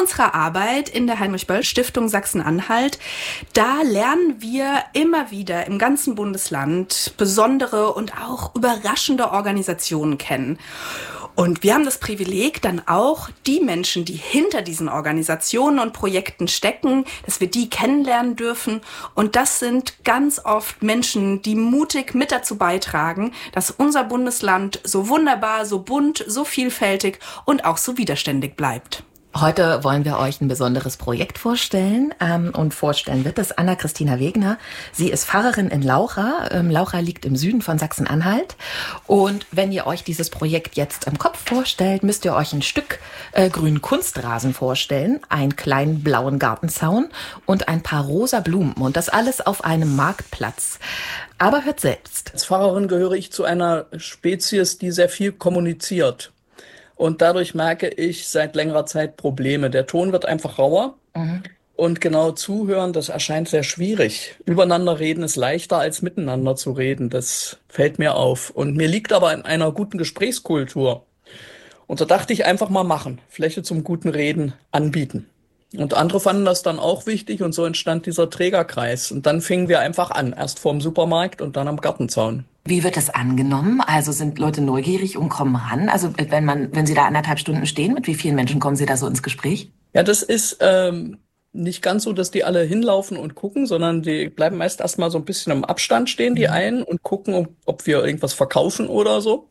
unserer Arbeit in der Heinrich-Böll-Stiftung Sachsen-Anhalt, da lernen wir immer wieder im ganzen Bundesland besondere und auch überraschende Organisationen kennen. Und wir haben das Privileg, dann auch die Menschen, die hinter diesen Organisationen und Projekten stecken, dass wir die kennenlernen dürfen. Und das sind ganz oft Menschen, die mutig mit dazu beitragen, dass unser Bundesland so wunderbar, so bunt, so vielfältig und auch so widerständig bleibt. Heute wollen wir euch ein besonderes Projekt vorstellen und vorstellen wird das Anna-Christina Wegner. Sie ist Pfarrerin in Laucha. Laucha liegt im Süden von Sachsen-Anhalt. Und wenn ihr euch dieses Projekt jetzt im Kopf vorstellt, müsst ihr euch ein Stück grünen Kunstrasen vorstellen, einen kleinen blauen Gartenzaun und ein paar rosa Blumen. Und das alles auf einem Marktplatz. Aber hört selbst. Als Pfarrerin gehöre ich zu einer Spezies, die sehr viel kommuniziert. Und dadurch merke ich seit längerer Zeit Probleme. Der Ton wird einfach rauer. Und genau zuhören, das erscheint sehr schwierig. Übereinander reden ist leichter als miteinander zu reden. Das fällt mir auf. Und mir liegt aber an einer guten Gesprächskultur. Und da dachte ich einfach mal machen. Fläche zum guten Reden anbieten. Und andere fanden das dann auch wichtig und so entstand dieser Trägerkreis. Und dann fingen wir einfach an. Erst vorm Supermarkt und dann am Gartenzaun. Wie wird das angenommen? Also sind Leute neugierig und kommen ran? Also wenn Sie da 1,5 Stunden stehen, mit wie vielen Menschen kommen Sie da so ins Gespräch? Ja, das ist nicht ganz so, dass die alle hinlaufen und gucken, sondern die bleiben meist erstmal so ein bisschen im Abstand stehen, die einen, und gucken, ob wir irgendwas verkaufen oder so.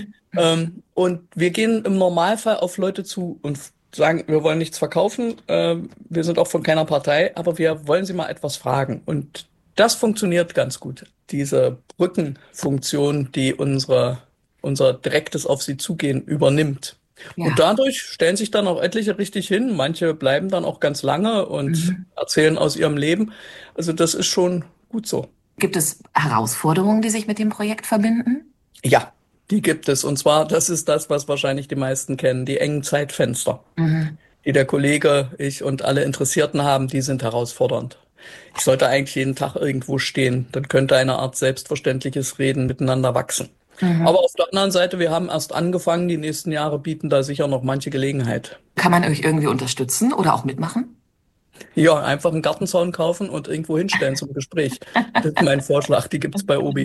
Und wir gehen im Normalfall auf Leute zu und sagen, wir wollen nichts verkaufen, wir sind auch von keiner Partei, aber wir wollen sie mal etwas fragen. Und das funktioniert ganz gut. Diese Brückenfunktion, die unser direktes auf sie zugehen übernimmt. Ja. Und dadurch stellen sich dann auch etliche richtig hin. Manche bleiben dann auch ganz lange und erzählen aus ihrem Leben. Also das ist schon gut so. Gibt es Herausforderungen, die sich mit dem Projekt verbinden? Ja, die gibt es. Und zwar, das ist das, was wahrscheinlich die meisten kennen, die engen Zeitfenster, die der Kollege, ich und alle Interessierten haben, die sind herausfordernd. Ich sollte eigentlich jeden Tag irgendwo stehen. Dann könnte eine Art selbstverständliches Reden miteinander wachsen. Aber auf der anderen Seite, wir haben erst angefangen. Die nächsten Jahre bieten da sicher noch manche Gelegenheit. Kann man euch irgendwie unterstützen oder auch mitmachen? Ja, einfach einen Gartenzaun kaufen und irgendwo hinstellen zum Gespräch. Das ist mein Vorschlag, die gibt's bei Obi.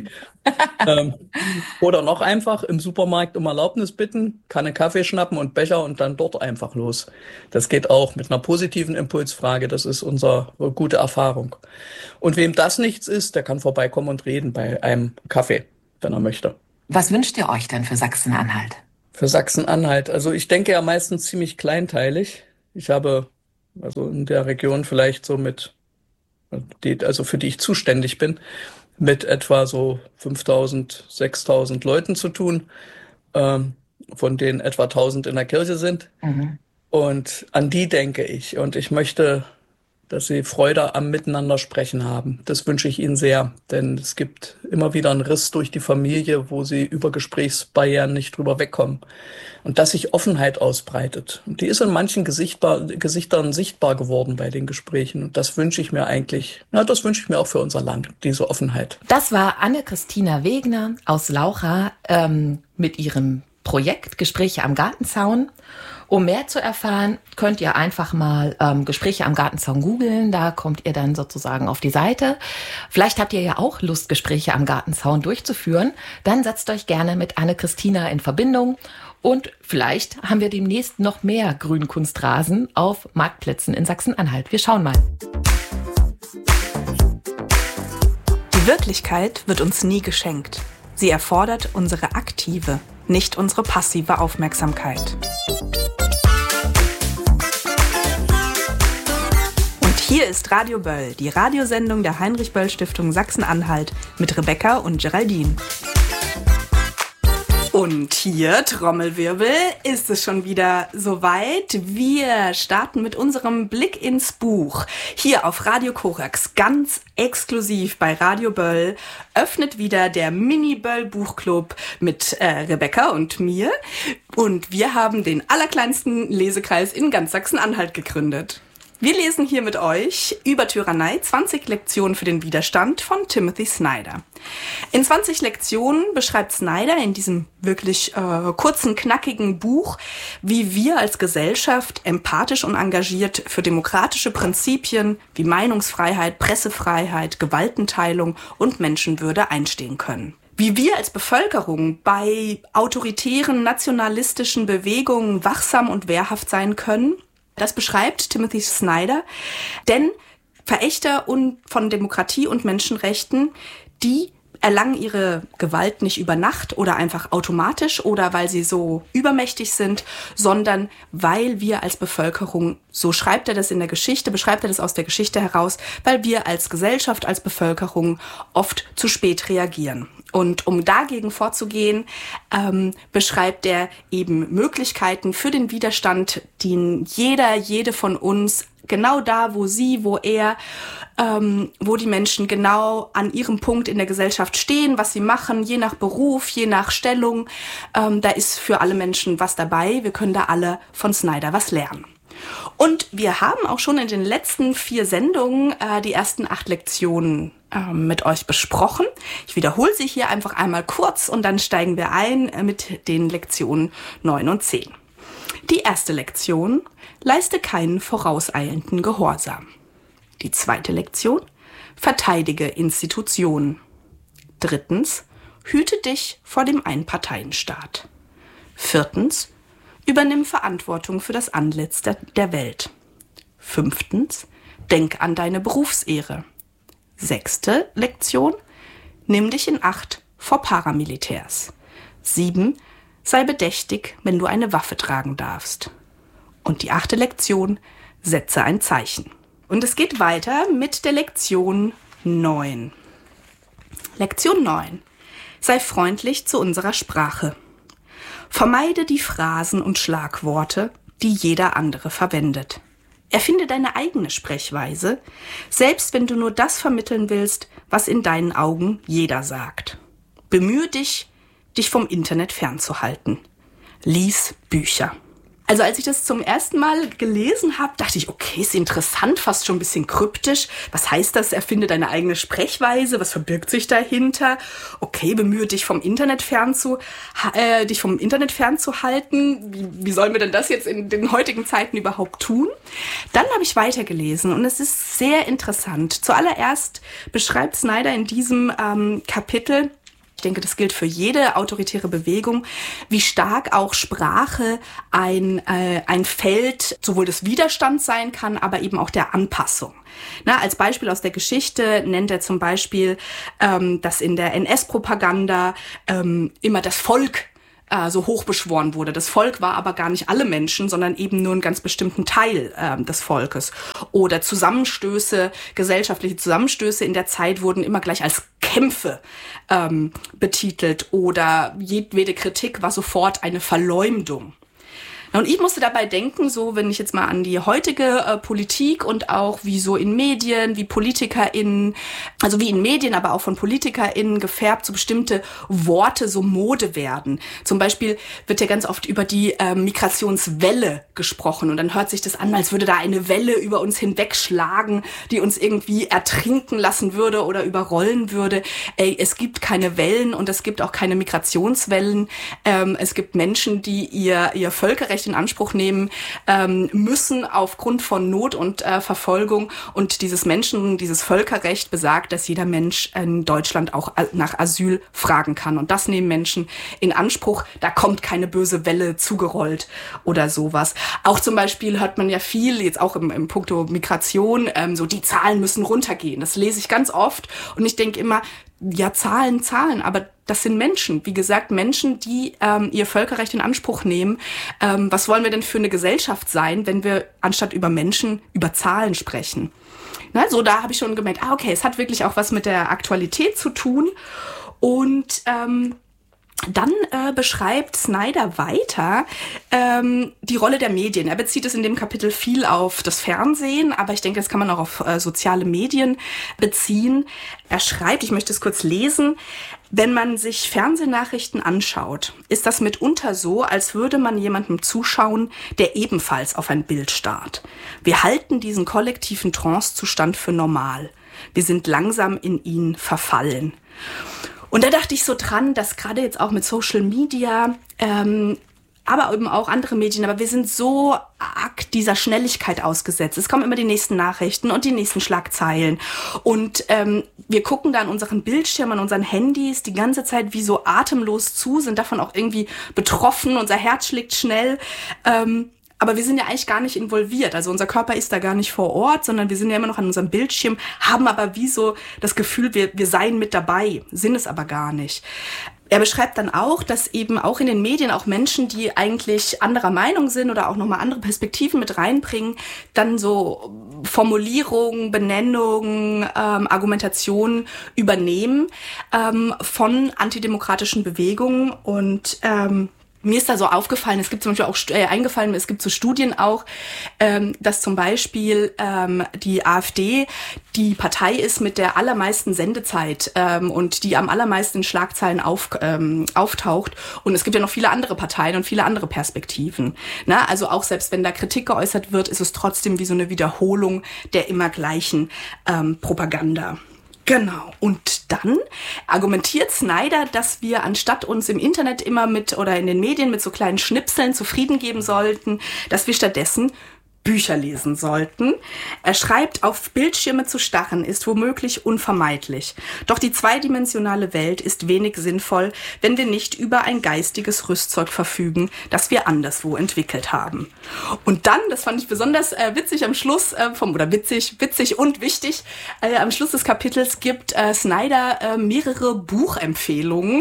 Oder noch einfach im Supermarkt um Erlaubnis bitten, Kanne Kaffee schnappen und Becher und dann dort einfach los. Das geht auch mit einer positiven Impulsfrage. Das ist unsere gute Erfahrung. Und wem das nichts ist, der kann vorbeikommen und reden bei einem Kaffee, wenn er möchte. Was wünscht ihr euch denn für Sachsen-Anhalt? Für Sachsen-Anhalt? Also ich denke ja meistens ziemlich kleinteilig. Ich habe also in der Region vielleicht so also für die ich zuständig bin, mit etwa so 5.000, 6.000 Leuten zu tun, von denen etwa 1.000 in der Kirche sind. Und an die denke ich. Und ich möchte, dass sie Freude am Miteinander sprechen haben. Das wünsche ich ihnen sehr, denn es gibt immer wieder einen Riss durch die Familie, wo sie über Gesprächsbarrieren nicht drüber wegkommen. Und dass sich Offenheit ausbreitet. Und die ist in manchen Gesichtern sichtbar geworden bei den Gesprächen. Und das wünsche ich mir eigentlich, das wünsche ich mir auch für unser Land, diese Offenheit. Das war Anna-Christina Wegner aus Laucha mit ihrem Projekt Gespräche am Gartenzaun. Um mehr zu erfahren, könnt ihr einfach mal Gespräche am Gartenzaun googeln. Da kommt ihr dann sozusagen auf die Seite. Vielleicht habt ihr ja auch Lust, Gespräche am Gartenzaun durchzuführen. Dann setzt euch gerne mit Anne-Christina in Verbindung. Und vielleicht haben wir demnächst noch mehr Grünkunstrasen auf Marktplätzen in Sachsen-Anhalt. Wir schauen mal. Die Wirklichkeit wird uns nie geschenkt. Sie erfordert unsere aktive, nicht unsere passive Aufmerksamkeit. Und hier ist Radio Böll, die Radiosendung der Heinrich-Böll-Stiftung Sachsen-Anhalt mit Rebecca und Geraldine. Und hier, Trommelwirbel, ist es schon wieder soweit. Wir starten mit unserem Blick ins Buch. Hier auf Radio Korax, ganz exklusiv bei Radio Böll, öffnet wieder der Mini-Böll-Buchclub mit Rebecca und mir. Und wir haben den allerkleinsten Lesekreis in ganz Sachsen-Anhalt gegründet. Wir lesen hier mit euch über Tyrannei 20 Lektionen für den Widerstand von Timothy Snyder. In 20 Lektionen beschreibt Snyder in diesem wirklich kurzen, knackigen Buch, wie wir als Gesellschaft empathisch und engagiert für demokratische Prinzipien wie Meinungsfreiheit, Pressefreiheit, Gewaltenteilung und Menschenwürde einstehen können. Wie wir als Bevölkerung bei autoritären, nationalistischen Bewegungen wachsam und wehrhaft sein können. Das beschreibt Timothy Snyder, denn Verächter von Demokratie und Menschenrechten, die erlangen ihre Gewalt nicht über Nacht oder einfach automatisch oder weil sie so übermächtig sind, sondern weil wir als Bevölkerung, so schreibt er das in der Geschichte, beschreibt er das aus der Geschichte heraus, weil wir als Gesellschaft, als Bevölkerung oft zu spät reagieren. Und um dagegen vorzugehen, beschreibt er eben Möglichkeiten für den Widerstand, den jede von uns genau da, wo er, wo die Menschen genau an ihrem Punkt in der Gesellschaft stehen, was sie machen, je nach Beruf, je nach Stellung. Da ist für alle Menschen was dabei. Wir können da alle von Snyder was lernen. Und wir haben auch schon in den letzten 4 Sendungen die ersten 8 Lektionen mit euch besprochen. Ich wiederhole sie hier einfach einmal kurz und dann steigen wir ein mit den Lektionen 9 und 10. Die erste Lektion: Leiste keinen vorauseilenden Gehorsam. Die zweite Lektion: Verteidige Institutionen. 3. Hüte dich vor dem Einparteienstaat. 4. Übernimm Verantwortung für das Antlitz der Welt. 5. Denk an deine Berufsehre. 6. Lektion: Nimm dich in Acht vor Paramilitärs. 7. Sei bedächtig, wenn du eine Waffe tragen darfst. Und die 8. Lektion: Setze ein Zeichen. Und es geht weiter mit der Lektion 9. Lektion 9. Sei freundlich zu unserer Sprache. Vermeide die Phrasen und Schlagworte, die jeder andere verwendet. Erfinde deine eigene Sprechweise, selbst wenn du nur das vermitteln willst, was in deinen Augen jeder sagt. Bemühe dich, dich vom Internet fernzuhalten. Lies Bücher. Also als ich das zum ersten Mal gelesen habe, dachte ich, okay, ist interessant, fast schon ein bisschen kryptisch. Was heißt das? Erfinde deine eigene Sprechweise. Was verbirgt sich dahinter? Okay, bemühe dich vom Internet fernzuhalten. Wie sollen wir denn das jetzt in den heutigen Zeiten überhaupt tun? Dann habe ich weitergelesen und es ist sehr interessant. Zuallererst beschreibt Snyder in diesem Kapitel, ich denke, das gilt für jede autoritäre Bewegung, wie stark auch Sprache ein Feld sowohl des Widerstands sein kann, aber eben auch der Anpassung. Als Beispiel aus der Geschichte nennt er zum Beispiel, dass in der NS-Propaganda immer das Volk so hochbeschworen wurde. Das Volk war aber gar nicht alle Menschen, sondern eben nur einen ganz bestimmten Teil des Volkes. Oder gesellschaftliche Zusammenstöße in der Zeit wurden immer gleich als Kämpfe betitelt oder jedwede Kritik war sofort eine Verleumdung. Und ich musste dabei denken, so wenn ich jetzt mal an die heutige Politik und auch wie so in Medien, wie PolitikerInnen, also wie in Medien, aber auch von PolitikerInnen gefärbt, so bestimmte Worte so Mode werden. Zum Beispiel wird ja ganz oft über die Migrationswelle gesprochen und dann hört sich das an, als würde da eine Welle über uns hinwegschlagen, die uns irgendwie ertrinken lassen würde oder überrollen würde. Es gibt keine Wellen und es gibt auch keine Migrationswellen. Es gibt Menschen, die ihr Völkerrecht in Anspruch nehmen müssen aufgrund von Not und Verfolgung. Und dieses Völkerrecht besagt, dass jeder Mensch in Deutschland auch nach Asyl fragen kann. Und das nehmen Menschen in Anspruch. Da kommt keine böse Welle zugerollt oder sowas. Auch zum Beispiel hört man ja viel, jetzt auch im Punkto Migration, so die Zahlen müssen runtergehen. Das lese ich ganz oft. Und ich denke immer, ja, Zahlen, aber das sind Menschen. Wie gesagt, Menschen, die ihr Völkerrecht in Anspruch nehmen. Was wollen wir denn für eine Gesellschaft sein, wenn wir anstatt über Menschen über Zahlen sprechen? So, da habe ich schon gemerkt, okay, es hat wirklich auch was mit der Aktualität zu tun. Und Dann beschreibt Snyder weiter die Rolle der Medien. Er bezieht es in dem Kapitel viel auf das Fernsehen, aber ich denke, das kann man auch auf soziale Medien beziehen. Er schreibt, ich möchte es kurz lesen, wenn man sich Fernsehnachrichten anschaut, ist das mitunter so, als würde man jemandem zuschauen, der ebenfalls auf ein Bild starrt. Wir halten diesen kollektiven Trancezustand für normal. Wir sind langsam in ihn verfallen. Und da dachte ich so dran, dass gerade jetzt auch mit Social Media, aber eben auch andere Medien, aber wir sind so arg dieser Schnelligkeit ausgesetzt. Es kommen immer die nächsten Nachrichten und die nächsten Schlagzeilen. Und wir gucken da an unseren Bildschirmen, an unseren Handys die ganze Zeit wie so atemlos zu, sind davon auch irgendwie betroffen, unser Herz schlägt schnell. Aber wir sind ja eigentlich gar nicht involviert. Also unser Körper ist da gar nicht vor Ort, sondern wir sind ja immer noch an unserem Bildschirm, haben aber wie so das Gefühl, wir seien mit dabei, sind es aber gar nicht. Er beschreibt dann auch, dass eben auch in den Medien auch Menschen, die eigentlich anderer Meinung sind oder auch nochmal andere Perspektiven mit reinbringen, dann so Formulierungen, Benennungen, Argumentationen übernehmen von antidemokratischen Bewegungen und mir ist da so aufgefallen, es gibt zum Beispiel auch eingefallen, es gibt so Studien auch, dass zum Beispiel die AfD die Partei ist mit der allermeisten Sendezeit und die am allermeisten in Schlagzeilen auftaucht. Und es gibt ja noch viele andere Parteien und viele andere Perspektiven. Na, also auch selbst wenn da Kritik geäußert wird, ist es trotzdem wie so eine Wiederholung der immer gleichen Propaganda. Genau. Und dann argumentiert Snyder, dass wir anstatt uns im Internet immer oder in den Medien mit so kleinen Schnipseln zufrieden geben sollten, dass wir stattdessen Bücher lesen sollten. Er schreibt, auf Bildschirme zu starren ist womöglich unvermeidlich. Doch die zweidimensionale Welt ist wenig sinnvoll, wenn wir nicht über ein geistiges Rüstzeug verfügen, das wir anderswo entwickelt haben. Und dann, das fand ich besonders witzig am Schluss, witzig und wichtig, am Schluss des Kapitels gibt Snyder mehrere Buchempfehlungen,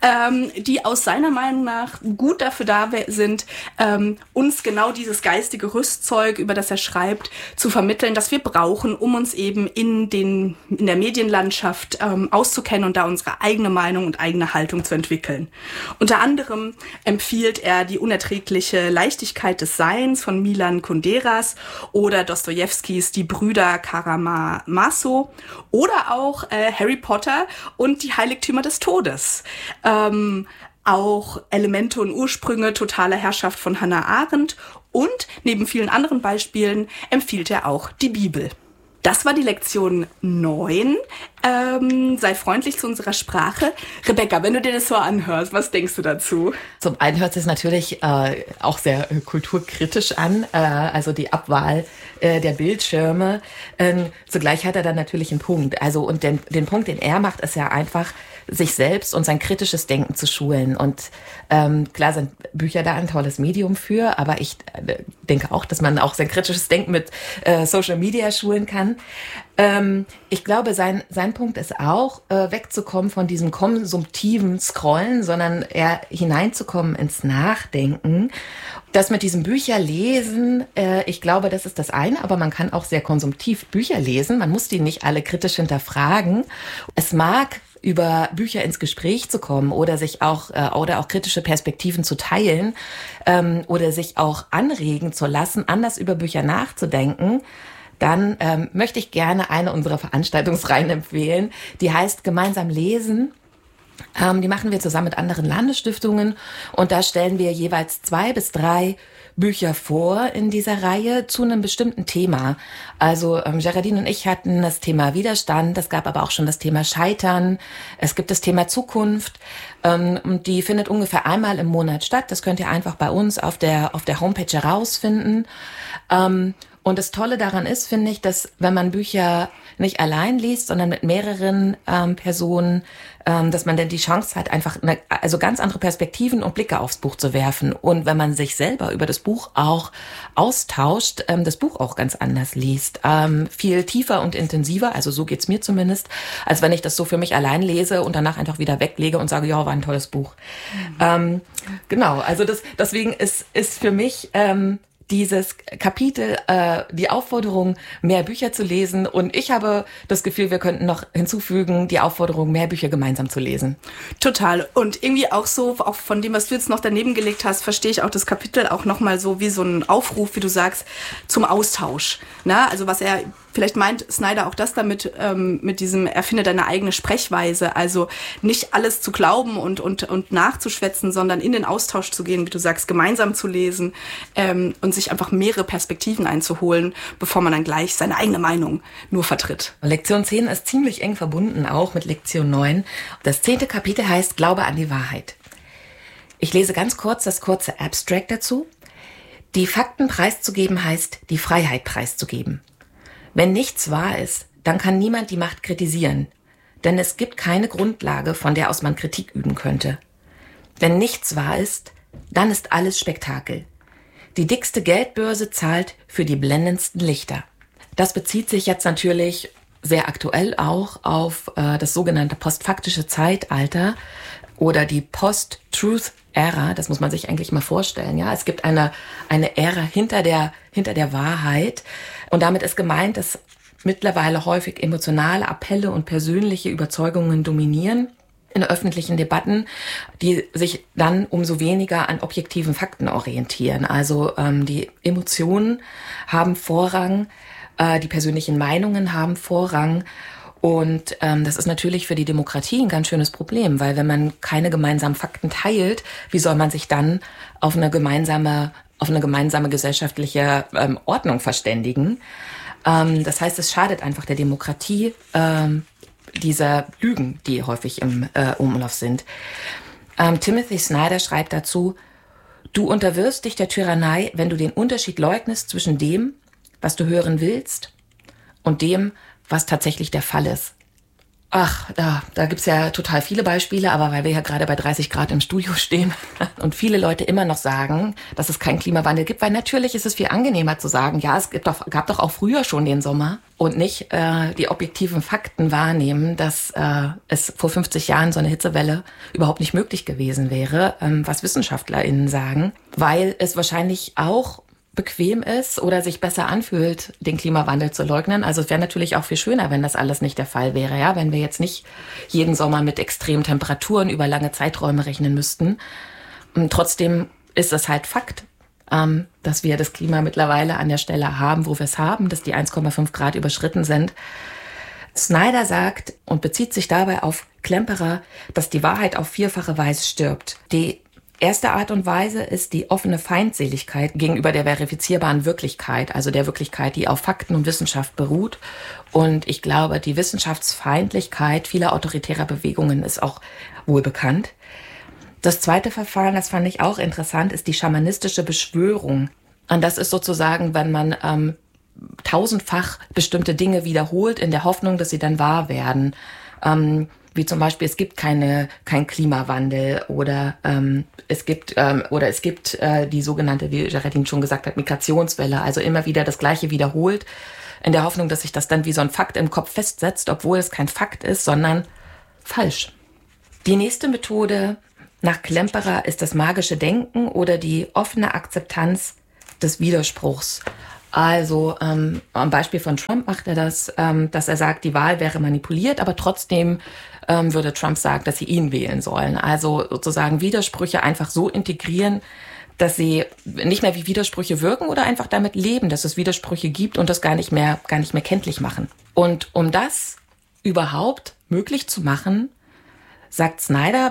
die aus seiner Meinung nach gut dafür da sind, uns genau dieses geistige Rüstzeug, über das er schreibt, zu vermitteln, das wir brauchen, um uns eben in der Medienlandschaft auszukennen und da unsere eigene Meinung und eigene Haltung zu entwickeln. Unter anderem empfiehlt er die unerträgliche Leichtigkeit des Seins von Milan Kunderas oder Dostojewskis Die Brüder Karamazov oder auch Harry Potter und die Heiligtümer des Todes. Auch Elemente und Ursprünge totaler Herrschaft von Hannah Arendt und neben vielen anderen Beispielen empfiehlt er auch die Bibel. Das war die Lektion 9. Sei freundlich zu unserer Sprache. Rebecca, wenn du dir das so anhörst, was denkst du dazu? Zum einen hört es natürlich auch sehr kulturkritisch an, also die Abwahl der Bildschirme. Zugleich hat er dann natürlich einen Punkt. Also und den Punkt, den er macht, ist ja einfach, sich selbst und sein kritisches Denken zu schulen. Und klar sind Bücher da ein tolles Medium für, aber ich denke auch, dass man auch sein kritisches Denken mit Social Media schulen kann. Ich glaube, sein Punkt ist auch, wegzukommen von diesem konsumtiven Scrollen, sondern eher hineinzukommen ins Nachdenken. Das mit diesem Bücherlesen, ich glaube, das ist das eine, aber man kann auch sehr konsumtiv Bücher lesen. Man muss die nicht alle kritisch hinterfragen. Es mag über Bücher ins Gespräch zu kommen oder sich auch kritische Perspektiven zu teilen oder sich auch anregen zu lassen, anders über Bücher nachzudenken, dann möchte ich gerne eine unserer Veranstaltungsreihen empfehlen. Die heißt Gemeinsam lesen. Die machen wir zusammen mit anderen Landesstiftungen und da stellen wir jeweils 2 bis 3 Bücher vor in dieser Reihe zu einem bestimmten Thema. Also Geraldine und ich hatten das Thema Widerstand, es gab aber auch schon das Thema Scheitern, es gibt das Thema Zukunft und die findet ungefähr einmal im Monat statt. Das könnt ihr einfach bei uns auf der Homepage herausfinden. Und das Tolle daran ist, finde ich, dass wenn man Bücher nicht allein liest, sondern mit mehreren Personen, dass man dann die Chance hat, einfach also ganz andere Perspektiven und Blicke aufs Buch zu werfen. Und wenn man sich selber über das Buch auch austauscht, das Buch auch ganz anders liest. Viel tiefer und intensiver, also so geht's mir zumindest, als wenn ich das so für mich allein lese und danach einfach wieder weglege und sage, ja, war ein tolles Buch. Genau, also deswegen ist für mich dieses Kapitel, die Aufforderung, mehr Bücher zu lesen. Und ich habe das Gefühl, wir könnten noch hinzufügen, die Aufforderung, mehr Bücher gemeinsam zu lesen. Total. Und irgendwie auch so, auch von dem, was du jetzt noch daneben gelegt hast, verstehe ich auch das Kapitel auch nochmal so wie so ein Aufruf, wie du sagst, zum Austausch. Na, also was er vielleicht meint Snyder auch das damit, mit diesem, erfinde deine eigene Sprechweise, also nicht alles zu glauben und nachzuschwätzen, sondern in den Austausch zu gehen, wie du sagst, gemeinsam zu lesen und sich einfach mehrere Perspektiven einzuholen, bevor man dann gleich seine eigene Meinung nur vertritt. Lektion 10 ist ziemlich eng verbunden, auch mit Lektion 9. Das 10. Kapitel heißt Glaube an die Wahrheit. Ich lese ganz kurz das kurze Abstract dazu. Die Fakten preiszugeben heißt, die Freiheit preiszugeben. Wenn nichts wahr ist, dann kann niemand die Macht kritisieren, denn es gibt keine Grundlage, von der aus man Kritik üben könnte. Wenn nichts wahr ist, dann ist alles Spektakel. Die dickste Geldbörse zahlt für die blendendsten Lichter. Das bezieht sich jetzt natürlich sehr aktuell auch auf das sogenannte postfaktische Zeitalter oder die Post-Truth-Ära. Das muss man sich eigentlich mal vorstellen. Ja, es gibt eine Ära hinter der Wahrheit. Und damit ist gemeint, dass mittlerweile häufig emotionale Appelle und persönliche Überzeugungen dominieren in öffentlichen Debatten, die sich dann umso weniger an objektiven Fakten orientieren. Also die Emotionen haben Vorrang, die persönlichen Meinungen haben Vorrang. Und das ist natürlich für die Demokratie ein ganz schönes Problem, weil wenn man keine gemeinsamen Fakten teilt, wie soll man sich dann auf eine gemeinsame gesellschaftliche Ordnung verständigen? Das heißt, es schadet einfach der Demokratie, diese Lügen, die häufig im Umlauf sind. Timothy Snyder schreibt dazu, du unterwirfst dich der Tyrannei, wenn du den Unterschied leugnest zwischen dem, was du hören willst, und dem, was tatsächlich der Fall ist. Ach, da gibt's ja total viele Beispiele, aber weil wir ja gerade bei 30 Grad im Studio stehen und viele Leute immer noch sagen, dass es keinen Klimawandel gibt, weil natürlich ist es viel angenehmer zu sagen, ja, es gab doch auch früher schon den Sommer und nicht die objektiven Fakten wahrnehmen, dass es vor 50 Jahren so eine Hitzewelle überhaupt nicht möglich gewesen wäre, was WissenschaftlerInnen sagen, weil es wahrscheinlich auch bequem ist oder sich besser anfühlt, den Klimawandel zu leugnen. Also es wäre natürlich auch viel schöner, wenn das alles nicht der Fall wäre, ja, wenn wir jetzt nicht jeden Sommer mit extremen Temperaturen über lange Zeiträume rechnen müssten. Und trotzdem ist es halt Fakt, dass wir das Klima mittlerweile an der Stelle haben, wo wir es haben, dass die 1,5 Grad überschritten sind. Snyder sagt und bezieht sich dabei auf Klemperer, dass die Wahrheit auf vierfache Weise stirbt. Die erste Art und Weise ist die offene Feindseligkeit gegenüber der verifizierbaren Wirklichkeit, also der Wirklichkeit, die auf Fakten und Wissenschaft beruht. Und ich glaube, die Wissenschaftsfeindlichkeit vieler autoritärer Bewegungen ist auch wohl bekannt. Das zweite Verfahren, das fand ich auch interessant, ist die schamanistische Beschwörung. Und das ist sozusagen, wenn man tausendfach bestimmte Dinge wiederholt, in der Hoffnung, dass sie dann wahr werden. Wie zum Beispiel, es gibt kein Klimawandel oder es gibt die sogenannte, wie Geraldine schon gesagt hat, Migrationswelle. Also immer wieder das Gleiche wiederholt, in der Hoffnung, dass sich das dann wie so ein Fakt im Kopf festsetzt, obwohl es kein Fakt ist, sondern falsch. Die nächste Methode nach Klemperer ist das magische Denken oder die offene Akzeptanz des Widerspruchs. Also am Beispiel von Trump macht er das, dass er sagt, die Wahl wäre manipuliert, aber trotzdem würde Trump sagen, dass sie ihn wählen sollen. Also sozusagen Widersprüche einfach so integrieren, dass sie nicht mehr wie Widersprüche wirken oder einfach damit leben, dass es Widersprüche gibt und das gar nicht mehr kenntlich machen. Und um das überhaupt möglich zu machen, sagt Snyder,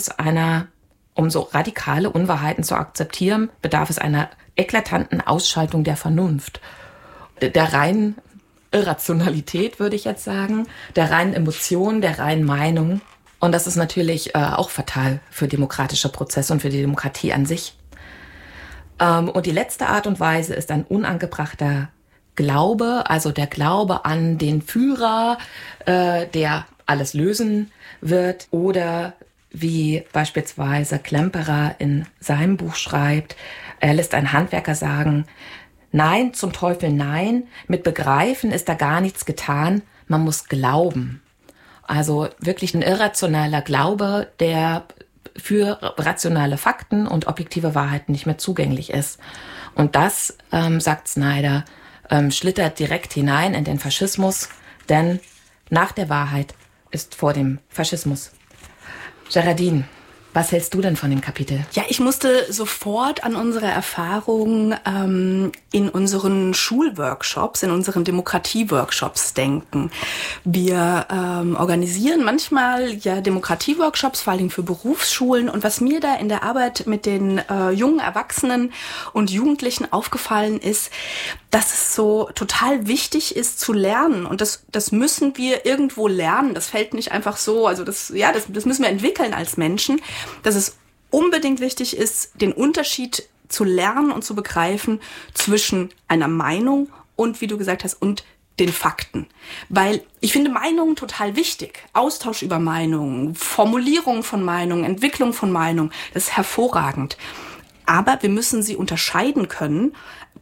um so radikale Unwahrheiten zu akzeptieren, bedarf es einer eklatanten Ausschaltung der Vernunft, der reinen Irrationalität, würde ich jetzt sagen, der reinen Emotion, der reinen Meinung. Und das ist natürlich auch fatal für demokratische Prozesse und für die Demokratie an sich. Und die letzte Art und Weise ist ein unangebrachter Glaube, also der Glaube an den Führer, der alles lösen wird, oder wie beispielsweise Klemperer in seinem Buch schreibt, er lässt einen Handwerker sagen, nein, zum Teufel nein, mit Begreifen ist da gar nichts getan, man muss glauben. Also wirklich ein irrationaler Glaube, der für rationale Fakten und objektive Wahrheiten nicht mehr zugänglich ist. Und das, sagt Snyder, schlittert direkt hinein in den Faschismus, denn nach der Wahrheit ist vor dem Faschismus. Geraldine, was hältst du denn von dem Kapitel? Ja, ich musste sofort an unsere Erfahrungen in unseren Schulworkshops, in unseren Demokratieworkshops denken. Wir organisieren manchmal ja Demokratieworkshops, vor allem für Berufsschulen. Und was mir da in der Arbeit mit den jungen Erwachsenen und Jugendlichen aufgefallen ist, dass es so total wichtig ist zu lernen. Und das müssen wir irgendwo lernen. Das fällt nicht einfach so. Also das müssen wir entwickeln als Menschen. Dass es unbedingt wichtig ist, den Unterschied zu lernen und zu begreifen zwischen einer Meinung und, wie du gesagt hast, und den Fakten. Weil ich finde Meinungen total wichtig. Austausch über Meinungen, Formulierung von Meinungen, Entwicklung von Meinungen, das ist hervorragend. Aber wir müssen sie unterscheiden können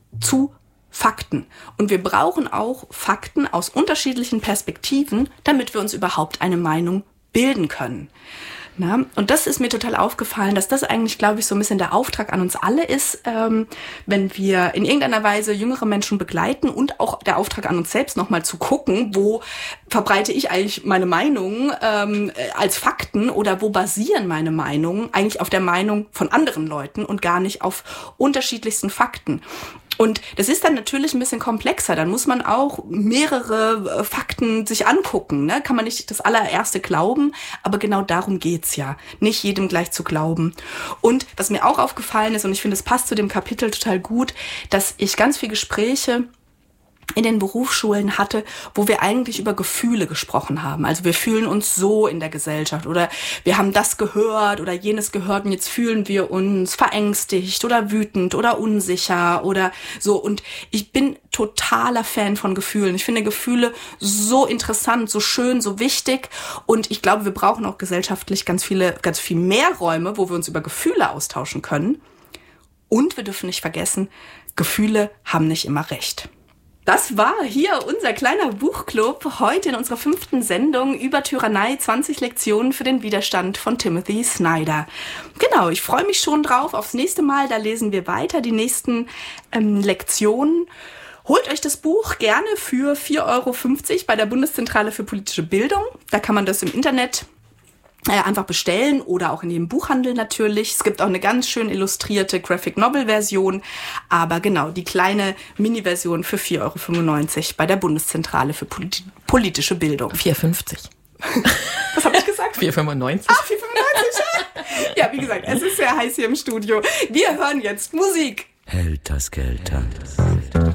zu Fakten. Und wir brauchen auch Fakten aus unterschiedlichen Perspektiven, damit wir uns überhaupt eine Meinung bilden können. Na, und das ist mir total aufgefallen, dass das eigentlich, glaube ich, so ein bisschen der Auftrag an uns alle ist, wenn wir in irgendeiner Weise jüngere Menschen begleiten und auch der Auftrag an uns selbst nochmal zu gucken, wo verbreite ich eigentlich meine Meinung als Fakten oder wo basieren meine Meinungen eigentlich auf der Meinung von anderen Leuten und gar nicht auf unterschiedlichsten Fakten. Und das ist dann natürlich ein bisschen komplexer. Dann muss man auch mehrere Fakten sich angucken. Ne? Kann man nicht das allererste glauben, aber genau darum geht's ja. Nicht jedem gleich zu glauben. Und was mir auch aufgefallen ist, und ich finde, es passt zu dem Kapitel total gut, dass ich ganz viele Gespräche in den Berufsschulen hatte, wo wir eigentlich über Gefühle gesprochen haben. Also wir fühlen uns so in der Gesellschaft oder wir haben das gehört oder jenes gehört und jetzt fühlen wir uns verängstigt oder wütend oder unsicher oder so. Und ich bin totaler Fan von Gefühlen. Ich finde Gefühle so interessant, so schön, so wichtig. Und ich glaube, wir brauchen auch gesellschaftlich ganz viel mehr Räume, wo wir uns über Gefühle austauschen können. Und wir dürfen nicht vergessen, Gefühle haben nicht immer recht. Das war hier unser kleiner Buchclub heute in unserer 5. Sendung über Tyrannei, 20 Lektionen für den Widerstand von Timothy Snyder. Genau, ich freue mich schon drauf aufs nächste Mal, da lesen wir weiter die nächsten Lektionen. Holt euch das Buch gerne für 4,50 € bei der Bundeszentrale für politische Bildung. Da kann man das im Internet einfach bestellen oder auch in jedem Buchhandel natürlich. Es gibt auch eine ganz schön illustrierte Graphic-Novel-Version, aber genau, die kleine Mini-Version für 4,95 € bei der Bundeszentrale für politische Bildung. 4,50. Was habe ich gesagt? 4,95. Ah, 4,95. Ja, wie gesagt, es ist sehr heiß hier im Studio. Wir hören jetzt Musik. Helter Skelter.